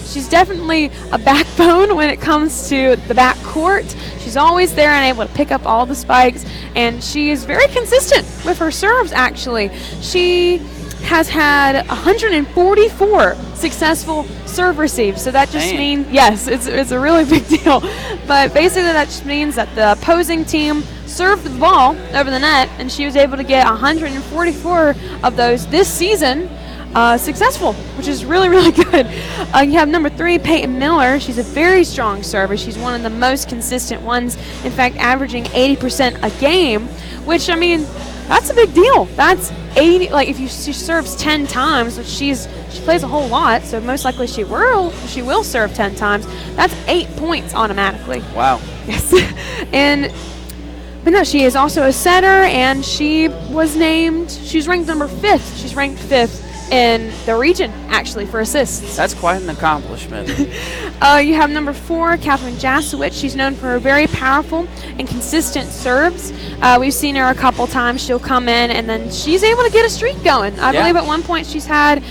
she's definitely a backbone when it comes to the back court. She's always there and able to pick up all the spikes, and she is very consistent with her serves, actually. She has had 144 successful serve receives, so that just means, yes, it's a really big deal. But basically that just means that the opposing team served the ball over the net, and she was able to get 144 of those this season successful, which is really, really good. You have number 3, Peyton Miller. She's a very strong server. She's one of the most consistent ones, in fact, averaging 80% a game, which, I mean, that's a big deal. That's 80, like if she serves 10 times, which she plays a whole lot, so most likely she will serve 10 times. That's 8 points automatically. Wow. Yes. But no, she is also a setter, and she's ranked number 5th. She's ranked 5th in the region, actually, for assists. That's quite an accomplishment. You have number 4, Catherine Jasowicz. She's known for her very powerful and consistent serves. We've seen her a couple times. She'll come in, and then she's able to get a streak going. I believe at one point she's had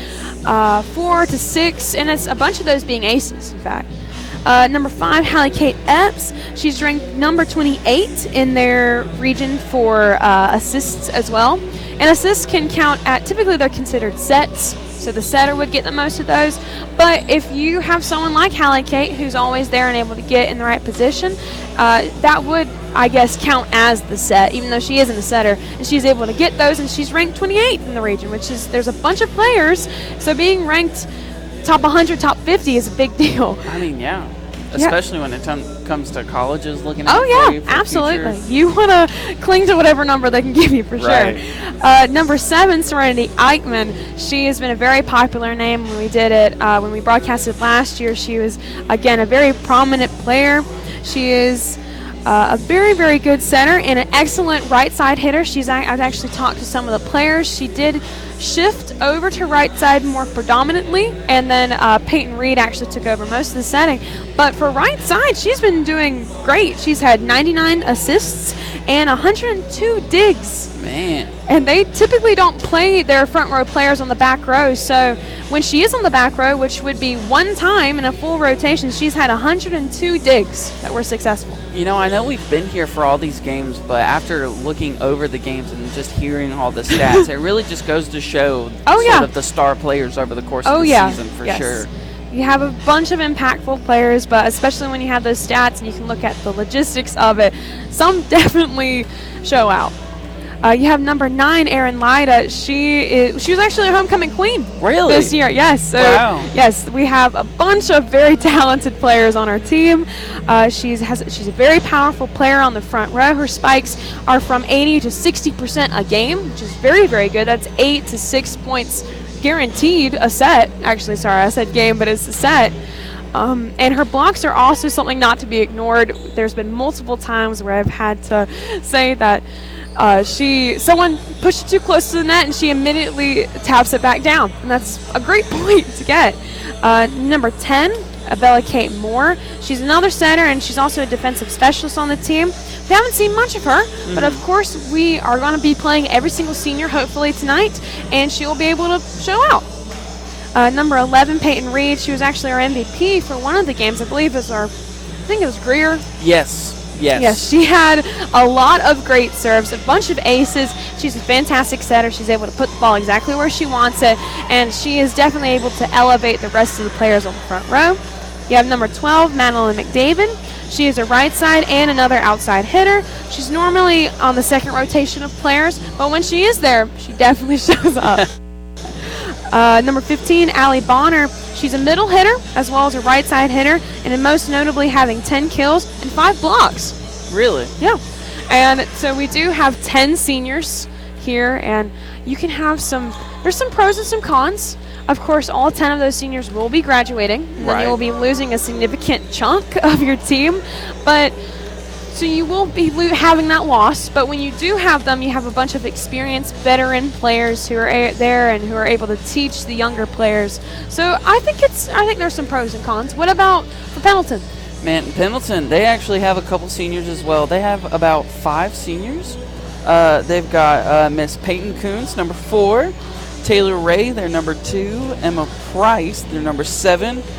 4 to 6, and it's a bunch of those being aces, in fact. Number 5, Hallie Kate Epps. She's ranked number 28 in their region for assists as well. And assists can count at, typically they're considered sets, so the setter would get the most of those. But if you have someone like Hallie Kate who's always there and able to get in the right position, that would, I guess, count as the set, even though she isn't a setter. And she's able to get those, and she's ranked 28th in the region, which is, there's a bunch of players, so being ranked top 100, top 50 is a big deal. I mean, yeah. Especially when it comes to colleges looking at for absolutely. Future. You want to cling to whatever number they can give you, for right. sure. Number 7, Serenity Eichmann. She has been a very popular name when we did it. When we broadcasted last year, she was, again, a very prominent player. She is a very, very good setter and an excellent right side hitter. I've actually talked to some of the players. She did shift over to right side more predominantly, and then Peyton Reed actually took over most of the setting. But for right side, she's been doing great. She's had 99 assists and 102 digs. Man. And they typically don't play their front row players on the back row, so when she is on the back row, which would be one time in a full rotation, she's had 102 digs that were successful. You know, I know we've been here for all these games, but after looking over the games and just hearing all the stats, it really just goes to show sort of the star players over the course of the season, for sure. You have a bunch of impactful players, but especially when you have those stats and you can look at the logistics of it, some definitely show out. You have number 9, Erin Lyda. She was actually a homecoming queen this year. Yes. So, wow. Yes, we have a bunch of very talented players on our team. She's a very powerful player on the front row. Her spikes are from 80 to 60% a game, which is very, very good. That's 8 to 6 points guaranteed a set. Actually, sorry, I said game, but it's a set. And her blocks are also something not to be ignored. There's been multiple times where I've had to say that someone pushed it too close to the net and she immediately taps it back down, and that's a great point to get. Number 10, Bella Kate Moore. She's another setter, and she's also a defensive specialist on the team. We haven't seen much of her, but of course we are going to be playing every single senior hopefully tonight, and she'll be able to show out. Number 11, Peyton Reed. She was actually our MVP for one of the games. I believe it was Greer. Yes. Yes, she had a lot of great serves, a bunch of aces. She's a fantastic setter. She's able to put the ball exactly where she wants it, and she is definitely able to elevate the rest of the players on the front row. You have number 12, Madeline McDavid. She is a right side and another outside hitter. She's normally on the second rotation of players, but when she is there, she definitely shows up. Number 15, Allie Bonner. She's a middle hitter as well as a right side hitter, and most notably having 10 kills and 5 blocks. Really? Yeah. And so we do have 10 seniors here, and you can have there's some pros and some cons. Of course, all 10 of those seniors will be graduating, and then you will be losing a significant chunk of your team. So you will be having that loss, but when you do have them, you have a bunch of experienced veteran players who are there and who are able to teach the younger players. So I think there's some pros and cons. What about for Pendleton? Man, Pendleton, they actually have a couple seniors as well. They have about 5 seniors. They've got Miss Peyton Coons, number 4, Taylor Ray, they're number 2, Emma Price, they're number 7,